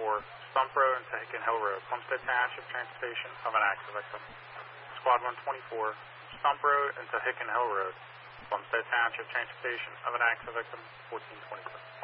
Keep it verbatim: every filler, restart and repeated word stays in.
twenty-four, Stump Road into Hicken Hill Road, Plumstead Township Transportation of an accident victim. Squad one twenty-four, Stump Road into Hicken Hill Road, Plumstead Township Transportation of an accident victim, fourteen twenty-four.